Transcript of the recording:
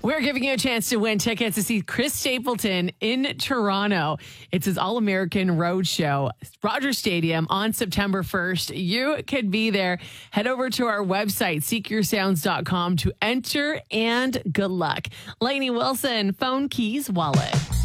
We're giving you a chance to win tickets to see Chris Stapleton in Toronto. It's his All-American Road Show, Rogers Stadium on September 1st. You could be there. Head over to our website, seekyoursounds.com to enter, and good luck. Lainey Wilson, phone, keys, wallet.